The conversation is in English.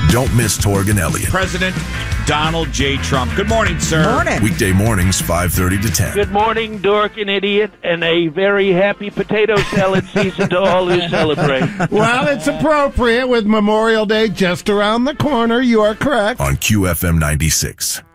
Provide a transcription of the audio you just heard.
Don't miss Torg and Elliott. President Donald J. Trump. Good morning, sir. Morning. Weekday mornings, 5:30 to 10. Good morning, dork and idiot, and a very happy potato salad season to all who celebrate. Well, it's appropriate with Memorial Day just around the corner. You are correct. On QFM 96.